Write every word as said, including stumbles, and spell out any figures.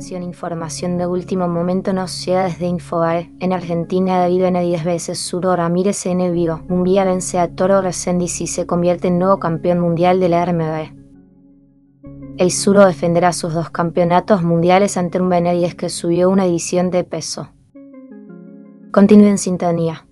Atención, información de último momento nos llega desde Infobae. En Argentina, David Benavides veces Suro Ramírez en Vigo. Munguía vence a Toro Reséndiz y se convierte en nuevo campeón mundial de la R M B. El Suro defenderá sus dos campeonatos mundiales ante un Benavides que subió una edición de peso. Continúe en sintonía.